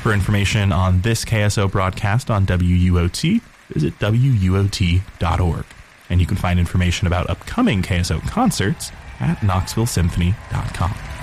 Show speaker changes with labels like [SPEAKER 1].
[SPEAKER 1] For information on this KSO broadcast on WUOT, visit WUOT.org. And you can find information about upcoming KSO concerts at KnoxvilleSymphony.com.